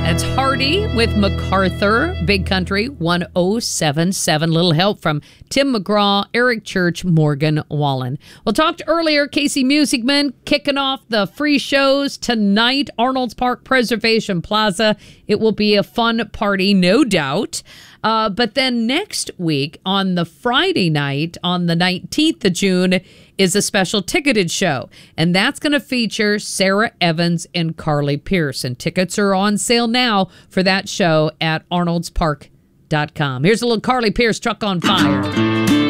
That's Hardy with MacArthur, Big Country 1077. Little help from Tim McGraw, Eric Church, Morgan Wallen. Well, talked earlier, Casey Musicman kicking off the free shows tonight, Arnold's Park Preservation Plaza. It will be a fun party, no doubt. But then next week, on the Friday night, on the 19th of June, is a special ticketed show. And that's going to feature Sarah Evans and Carly Pearce. And tickets are on sale now for that show at arnoldspark.com. Here's a little Carly Pearce, Truck on Fire.